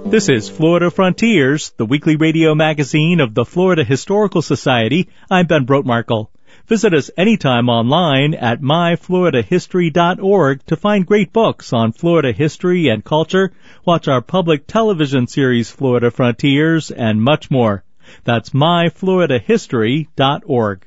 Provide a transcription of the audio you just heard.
This is Florida Frontiers, the weekly radio magazine of the Florida Historical Society. I'm Ben Brotmarkle. Visit us anytime online at myfloridahistory.org to find great books on Florida history and culture, watch our public television series Florida Frontiers, and much more. That's myfloridahistory.org.